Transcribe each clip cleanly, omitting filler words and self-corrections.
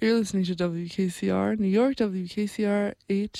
You're listening to WKCR, New York, WKCR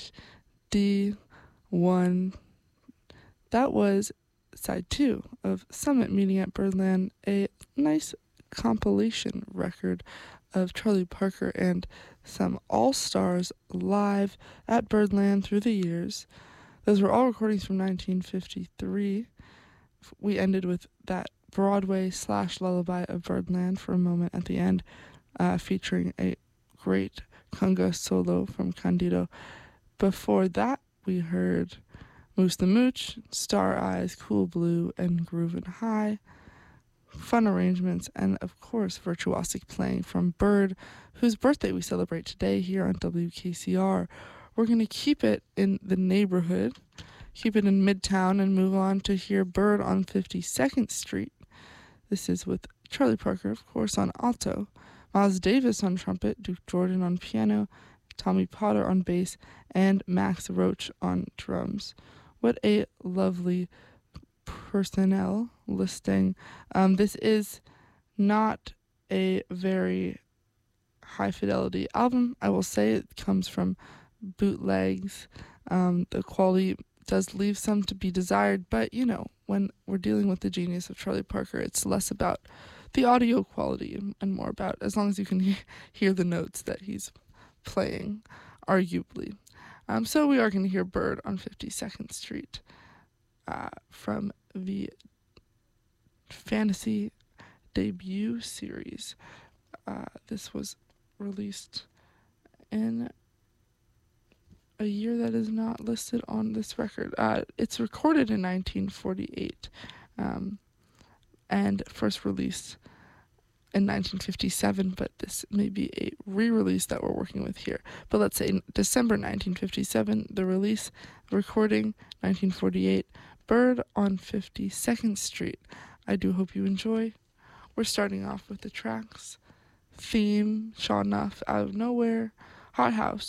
HD1. That was side 2 of Summit Meeting at Birdland, a nice compilation record of Charlie Parker and some all-stars live at Birdland through the years. Those were all recordings from 1953. We ended with that Broadway/lullaby of Birdland for a moment at the end, featuring a great conga solo from Candido. Before that, we heard Moose the Mooch, Star Eyes, Cool Blue, and Groovin' High. Fun arrangements, and of course, virtuosic playing from Bird, whose birthday we celebrate today here on WKCR. We're going to keep it in the neighborhood, keep it in Midtown, and move on to hear Bird on 52nd Street. This is with Charlie Parker, of course, on alto, Miles Davis on trumpet, Duke Jordan on piano, Tommy Potter on bass, and Max Roach on drums. What a lovely personnel listing. This is not a very high fidelity album. I will say it comes from bootlegs. The quality does leave some to be desired, but when we're dealing with the genius of Charlie Parker, it's less about the audio quality and more about as long as you can hear the notes that he's playing, arguably. So we are going to hear Bird on 52nd Street from the Fantasy debut series. This was released in a year that is not listed on this record. It's recorded in 1948 and first released in 1957, but this may be a re-release that we're working with here. But let's say December 1957, the release, recording 1948, Bird on 52nd Street. I do hope you enjoy. We're starting off with the tracks. Theme, Shaw Nuff, Out of Nowhere, Hot House,